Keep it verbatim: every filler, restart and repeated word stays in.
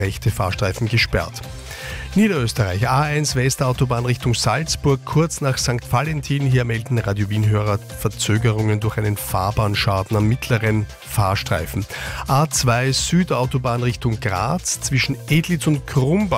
rechte Fahrstreifen gesperrt. Niederösterreich, A eins Westautobahn Richtung Salzburg, kurz nach Sankt Valentin. Hier melden Radio Wien-Hörer Verzögerungen durch einen Fahrbahnschaden am mittleren Fahrstreifen. A zwei Südautobahn Richtung Graz zwischen Edlitz und Krumbach.